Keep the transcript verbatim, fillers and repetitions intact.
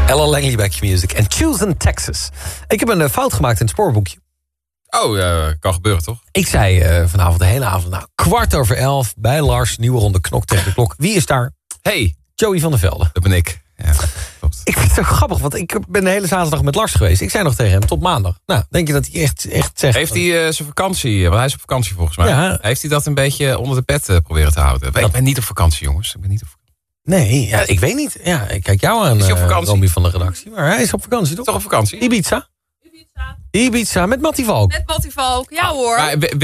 Ella Langley bij Q-Music en Choosing Texas. Ik heb een uh, fout gemaakt in het spoorboekje. Oh, uh, kan gebeuren toch? Ik zei uh, vanavond de hele avond, nou, kwart over elf bij Lars, nieuwe ronde knok tegen de klok. Wie is daar? Hey, Joey van der Velde. dat ben ik. Ja, klopt. Ik vind het zo grappig, want ik ben de hele zaterdag met Lars geweest. Ik zei nog tegen hem, tot maandag. Nou, denk je dat hij echt, echt zegt... Heeft hij uh, zijn vakantie, want hij is op vakantie volgens mij. Ja. Heeft hij dat een beetje onder de pet uh, proberen te houden? Ik ben niet op vakantie, jongens. Ik ben niet op vakantie. Nee, ja, ik weet niet. Ja, ik kijk jou aan, is hij op vakantie? uh, Romy van de redactie. Maar hij is op vakantie, toch? Toch op vakantie? Ibiza? Ibiza. Ibiza, met Mattie Valk. Met Mattie Valk, ja hoor. Maar,